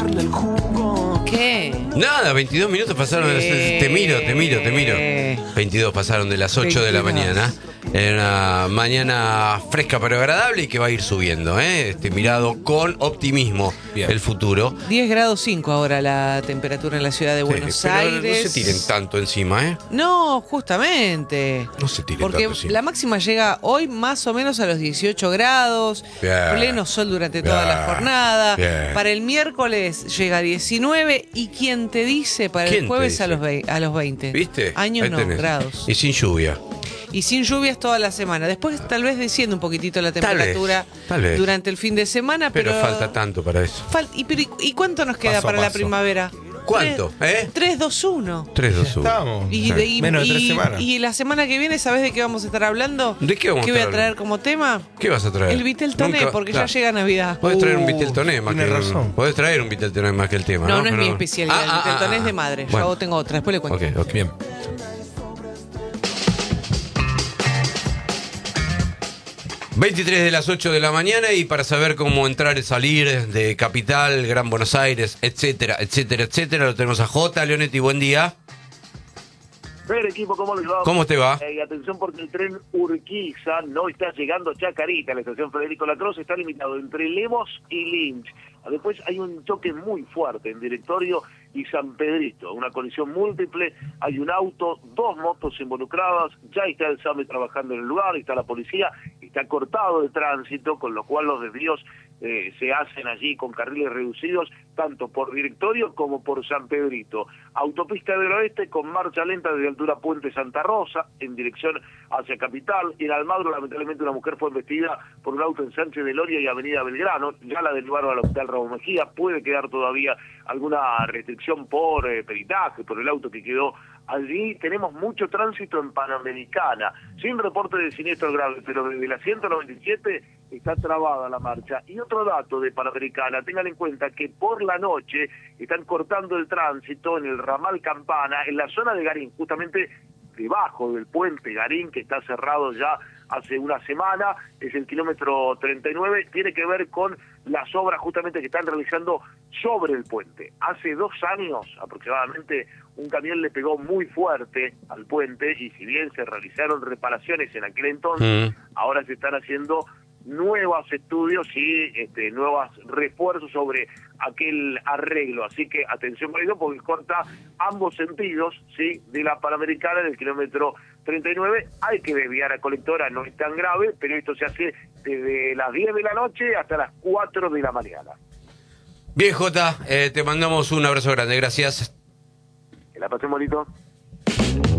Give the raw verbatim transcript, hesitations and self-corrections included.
tomando el jugo. ¿Qué? Nada, veintidós minutos pasaron. de- Te miro, te miro, te miro. veintidós pasaron de las ocho de la mañana. En una mañana fresca pero agradable y que va a ir subiendo, ¿eh? Este, mirado con optimismo Bien. el futuro. diez grados cinco ahora la temperatura en la ciudad de Buenos Sí, pero Aires. no se tiren tanto encima, ¿eh? No, justamente. No se tiren Porque tanto encima. la máxima llega hoy más o menos a los dieciocho grados. Bien. Pleno sol durante toda Bien. la jornada. Bien. Para el miércoles llega a diecinueve. ¿Y quién te dice para ¿Quién el te jueves a dice? los, vei- a los veinte? ¿Viste? Años Ahí no, tenés. grados. Y sin lluvia. Y sin lluvias toda la semana. Después tal vez desciende un poquito la Tal vez, temperatura tal vez. durante el fin de semana. Pero, Pero, falta tanto para eso. Fal- ¿Y, pero, ¿y- y cuánto nos queda Paso a para la paso. primavera? ¿Cuánto? ¿Eh? tres, dos, uno. tres, dos, uno. Estamos. Y, de- y- Menos de tres y- semanas. y la semana que viene, ¿sabés de qué vamos a estar hablando? ¿De qué vamos a voy a estar traer hablando? como tema? ¿Qué vas a traer? El Vitel Toné, Nunca- porque claro. ya llega Navidad. Podés traer un Uh, Vitel Toné más que tiene un- razón. Podés traer un Vitel Toné más que el tema, ¿no? No, no es Pero- mi especialidad. Ah, el ah, Vitel Toné ah, es de ah. madre. Bueno. Yo tengo otra, después le cuento. Ok, ok. Bien. veintitrés de las ocho de la mañana y para saber cómo entrar y salir de Capital, Gran Buenos Aires, etcétera, etcétera, etcétera, lo tenemos a J. Leonetti, buen día. Ver equipo, ¿cómo les va? ¿Cómo te va? Eh, atención porque el tren Urquiza no está llegando a Chacarita, la estación Federico Lacroze está limitado entre Lemos y Lynch. Después hay un choque muy fuerte en Directorio y San Pedrito, una colisión múltiple, hay un auto, dos motos involucradas, ya está el SAME trabajando en el lugar, está la policía, está cortado de tránsito, con lo cual los desvíos eh, se hacen allí con carriles reducidos, tanto por Directorio como por San Pedrito. Autopista del Oeste con marcha lenta desde altura Puente Santa Rosa, en dirección hacia Capital. En Almagro, lamentablemente, una mujer fue embestida por un auto en Sánchez de Loria y Avenida Belgrano, ya la derivaron al hospital Raúl Mejía, puede quedar todavía alguna restricción por eh, peritaje, por el auto que quedó allí. Tenemos mucho tránsito en Panamericana, sin reporte de siniestro grave, pero desde la ciento noventa y siete está trabada la marcha. Y otro dato de Panamericana, tengan en cuenta que por la noche están cortando el tránsito en el ramal Campana, en la zona de Garín, justamente debajo del puente Garín, que está cerrado ya hace una semana, es el kilómetro treinta y nueve, tiene que ver con las obras justamente que están realizando sobre el puente. Hace dos años aproximadamente un camión le pegó muy fuerte al puente y si bien se realizaron reparaciones en aquel entonces, Mm. ahora se están haciendo nuevos estudios y este, nuevos refuerzos sobre aquel arreglo, así que atención con eso porque corta ambos sentidos, sí, de la Panamericana en el kilómetro treinta y nueve. Hay que desviar a Colectora, no es tan grave, pero esto se hace desde las diez de la noche hasta las cuatro de la mañana. Bien, Jota, eh, te mandamos un abrazo grande, gracias. Que la pasen bonito.